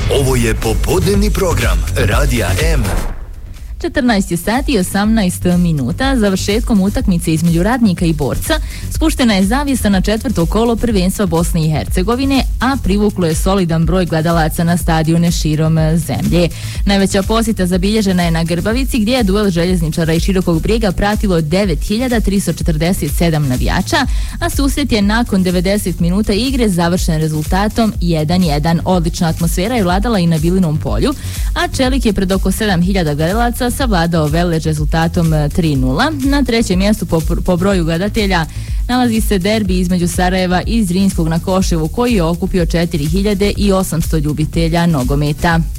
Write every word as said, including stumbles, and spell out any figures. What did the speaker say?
Ovo je popodnevni program Radija M. četrnaest sati i osamnaest minuta. Završetkom utakmice između Radnika i Borca spuštena je zavjesa na četvrto kolo prvenstva Bosne i Hercegovine, a privuklo je solidan broj gledalaca na stadione širom zemlje. Najveća posjeta zabilježena je na Grbavici, gdje je duel željezničara i Širokog Brijega pratilo devet hiljada tristo četrdeset sedam navijača, a susret je nakon devedeset minuta igre završen rezultatom jedan jedan. Odlična atmosfera je vladala i na Bilinom polju, a Čelik je pred oko sedam hiljada gledalaca savladao Velež rezultatom tri nula. Na trećem mjestu po, po broju gledatelja nalazi se derbi između Sarajeva i Zrinskog na Koševu, koji je okupio četiri hiljade osamsto ljubitelja nogometa.